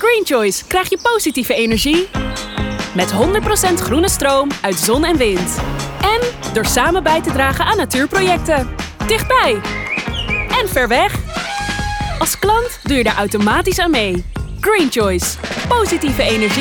Green Choice krijg je positieve energie. Met 100% groene stroom uit zon en wind. En door samen bij te dragen aan natuurprojecten. Dichtbij. En ver weg. Als klant doe je daar automatisch aan mee. Green Choice. Positieve energie.